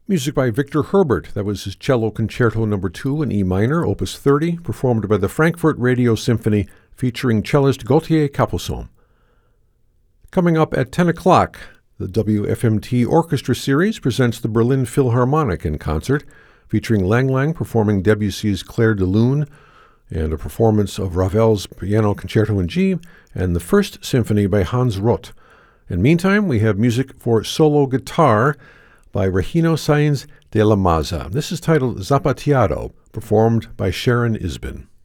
Music by Victor Herbert. That was his Cello Concerto No. 2 in E minor, Opus 30, performed by the Frankfurt Radio Symphony, featuring cellist Gauthier Capuçon. Coming up at 10 o'clock, the WFMT Orchestra Series presents the Berlin Philharmonic in concert, featuring Lang Lang performing Debussy's Clair de Lune, and a performance of Ravel's Piano Concerto in G, and the First Symphony by Hans Roth. And meantime, we have music for solo guitar by Regino Sainz de la Maza. This is titled Zapateado, performed by Sharon Isbin.